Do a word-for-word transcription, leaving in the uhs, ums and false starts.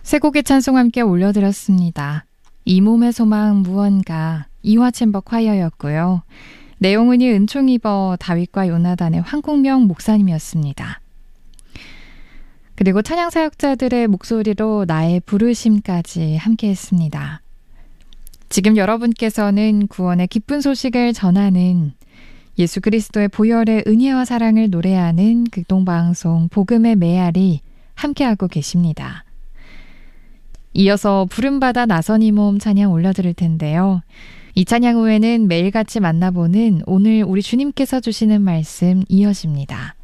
세 곡의 찬송 함께 올려드렸습니다. 이 몸의 소망 무언가 이화챔버 콰이어였고요. 내용은 이 은총이버 다윗과 요나단의 황국명 목사님이었습니다. 그리고 찬양 사역자들의 목소리로 나의 부르심까지 함께했습니다. 지금 여러분께서는 구원의 기쁜 소식을 전하는 예수 그리스도의 보혈의 은혜와 사랑을 노래하는 극동방송 복음의 메아리 함께하고 계십니다. 이어서 부름받아 나선 이 몸 찬양 올려드릴 텐데요. 이 찬양 후에는 매일같이 만나보는 오늘 우리 주님께서 주시는 말씀 이어집니다.